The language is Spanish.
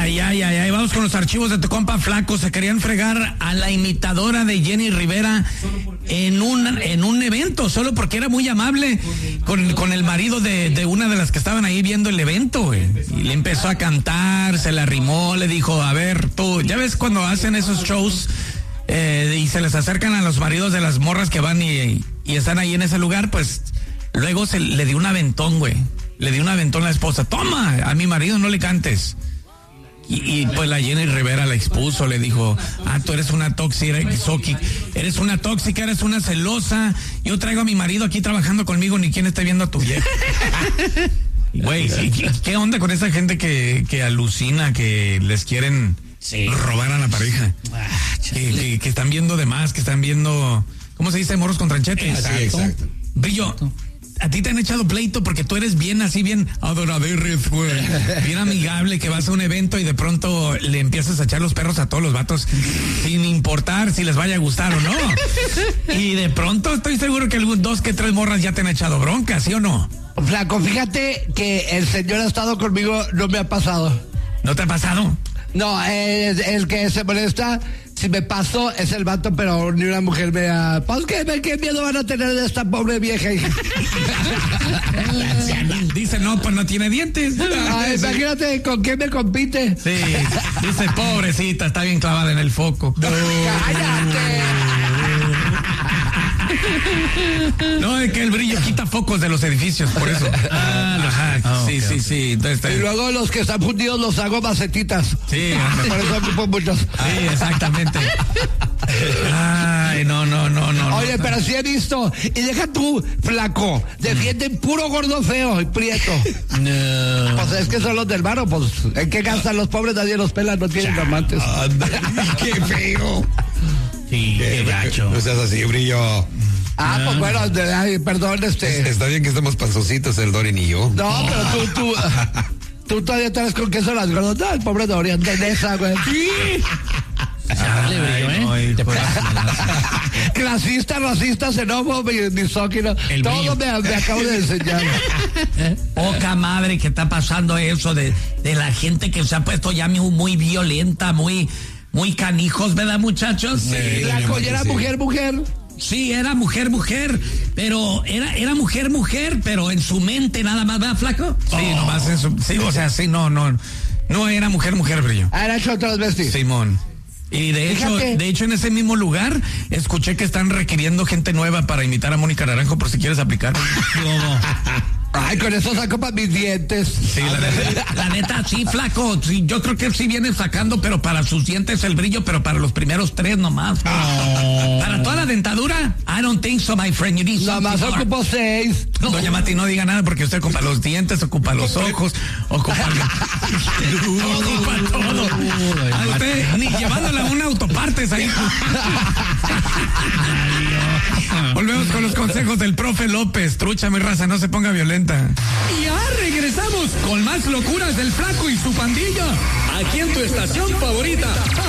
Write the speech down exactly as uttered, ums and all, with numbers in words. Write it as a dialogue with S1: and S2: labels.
S1: Ay, ay, ay, ay, vamos con los archivos de tu compa Flaco. Se querían fregar a la imitadora de Jenny Rivera en un en un evento, solo porque era muy amable con, con el marido de, de una de las que estaban ahí viendo el evento, güey. Y le empezó a cantar, se la arrimó, le dijo, a ver, tú, ya ves cuando hacen esos shows eh, y se les acercan a los maridos de las morras que van y, y están ahí en ese lugar, pues luego se le dio un aventón, güey. Le dio un aventón a la esposa. Toma, a mi marido no le cantes. Y, y pues la Jenny Rivera la expuso, le dijo, ah, tú eres una tóxica, eres una tóxica, eres una celosa. Yo traigo a mi marido aquí trabajando conmigo, ni quien esté viendo a tu vieja. Güey, ¿qué onda con esa gente que, que alucina, que les quieren sí. robar a la pareja? Ah, que, que, que están viendo de más, que están viendo, ¿cómo se dice? Morros con tranchetes.
S2: Exacto. Sí, exacto.
S1: Brillo. Exacto. A ti te han echado pleito porque tú eres bien así, bien adoraderes, güey. Bien amigable, que vas a un evento y de pronto le empiezas a echar los perros a todos los vatos sin importar si les vaya a gustar o no. Y de pronto estoy seguro que algún dos que tres morras ya te han echado bronca, ¿sí o no?
S3: Flaco, fíjate que el señor ha estado conmigo, no me ha pasado.
S1: ¿No te ha pasado?
S3: No, el, el que se molesta, si me pasó, es el vato, pero ni una mujer me ha... Pues ¿qué, qué miedo van a tener de esta pobre vieja?
S1: Dice, no, pues no tiene dientes.
S3: Ay, imagínate con qué me compite.
S1: Sí, dice, pobrecita, está bien clavada en el foco. No.
S3: ¡Cállate!
S1: No, es que el brillo quita focos de los edificios, por eso. Ah, ajá, oh, sí, okay, sí, okay. sí. Entonces,
S3: y luego los que están fundidos los hago macetitas.
S1: Sí,
S3: por eso ocupo muchos.
S1: Sí, exactamente. Ay, no, no, no, no.
S3: Oye,
S1: no,
S3: pero
S1: no.
S3: sí he visto. Y deja tú, Flaco. Defienden puro gordo feo y prieto.
S1: No.
S3: Pues es que son los del varo, pues. ¿En qué gastan los pobres? Nadie los pela, no tienen amantes.
S2: ¡Qué feo!
S1: Sí, qué gacho.
S2: No seas así, Brillo.
S3: Ah, pues bueno, de, ay, perdón, este.
S2: Está bien que estemos panzoncitos, el Dorian y yo.
S3: No, pero tú, tú. Tú todavía traes con queso las gordas. No, el pobre Dorian, de esa, güey. Sí.
S1: Chale, Brillo, ¿eh? Te
S3: Clasista, racista, xenófobo, misógino. Todo me, me acabo de enseñar.
S1: ¿Eh? Poca madre que está pasando eso de, de la gente que se ha puesto ya muy, muy violenta, muy, muy canijos, ¿verdad, muchachos?
S3: Sí, sí, la collera, sí. mujer, mujer.
S1: Sí, era mujer, mujer, pero era, era mujer, mujer, pero en su mente nada más, ¿verdad, Flaco? Sí, oh. nomás en su, sí, o sea, sí, no, no, no era mujer, mujer, Brillo.
S3: Era hecho transvesti.
S1: Simón. Y de hecho,
S3: Fíjate.
S1: de hecho en ese mismo lugar escuché que están requiriendo gente nueva para imitar a Mónica Naranjo por si quieres aplicar. ¿Cómo?
S3: Ay, con eso saco para mis dientes.
S1: Sí, la neta, la neta, sí, Flaco. Sí, yo creo que sí viene sacando, pero para sus dientes el brillo, pero para los primeros tres nomás. Oh. Para toda la dentadura, I don't think so, my friend. You need
S3: nomás ocupo seis.
S1: No. Doña Mati, no diga nada porque usted ocupa los dientes, ocupa los ojos, ocupa, ocupa todo. A usted ni llevándola a un autopartes ahí. Volvemos con los consejos del profe López. Trucha, mi raza, no se ponga violenta. Y ya regresamos con más locuras del Flaco y su pandilla. Aquí en tu estación favorita.